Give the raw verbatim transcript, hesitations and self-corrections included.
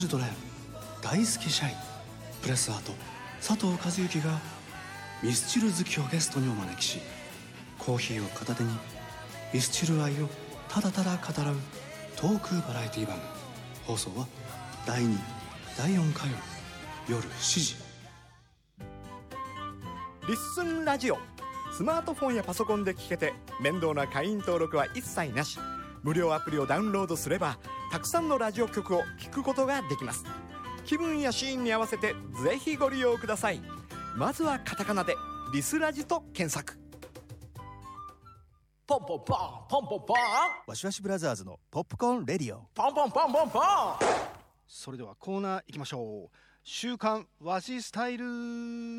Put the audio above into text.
ドライブ大好き社員プレスアート佐藤和幸がミスチル好きをゲストにお招きし、コーヒーを片手にミスチル愛をただただ語らうトークバラエティ番組。放送はだいにだいよん火曜夜しちじ。 リッスンラジオ、スマートフォンやパソコンで聞けて面倒な会員登録は一切なし。無料アプリをダウンロードすればたくさんのラジオ局を聞くことができます。気分やシーンに合わせてぜひご利用ください。まずはカタカナでリスラジと検索。 ポンポンポンポンポンポン、 わしわしブラザーズのポップコーンレディオ。 ポンポンポンポンポン。 それではコーナー行きましょう。週刊わしスタイル。